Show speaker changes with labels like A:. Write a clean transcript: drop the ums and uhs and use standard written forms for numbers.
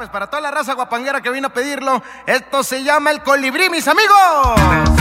A: sabes, para toda la raza guapanguera que vino a pedirlo, esto se llama El Colibrí, mis amigos.